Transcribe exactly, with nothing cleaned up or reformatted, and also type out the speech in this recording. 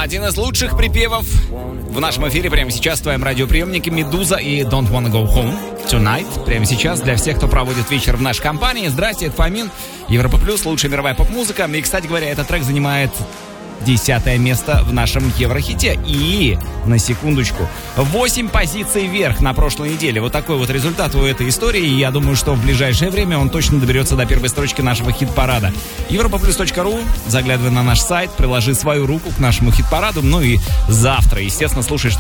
Один из лучших припевов в нашем эфире прямо сейчас в твоем радиоприемнике «Медуза» и «Don't Wanna Go Home Tonight». Прямо сейчас для всех, кто проводит вечер в нашей компании. Здрасте, это Фомин, Европа Плюс, лучшая мировая поп-музыка. И, кстати говоря, этот трек занимает десятое место в нашем Еврохите. И, на секундочку, восемь позиций вверх на прошлой неделе. Вот такой вот результат у этой истории. И я думаю, что в ближайшее время он точно доберется до первой строчки нашего хит-парада. европа плюс точка ру. Заглядывай на наш сайт, приложи свою руку к нашему хит-параду. Ну и завтра, естественно, слушай, что